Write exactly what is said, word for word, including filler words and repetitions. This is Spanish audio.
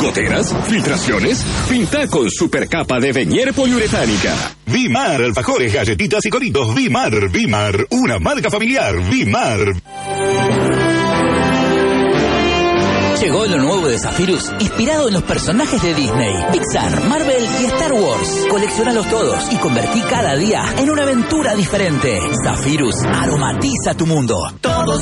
¿Goteras? ¿Filtraciones? Pinta con supercapa de Venier poliuretánica. Vimar, alfajores, galletitas y coritos. Vimar, Vimar, una marca familiar. Vimar. Llegó lo nuevo de Zephyrus, inspirado en los personajes de Disney, Pixar, Marvel y Star Wars. Coleccionalos todos y convertí cada día en una aventura diferente. Zephyrus aromatiza tu mundo. Todos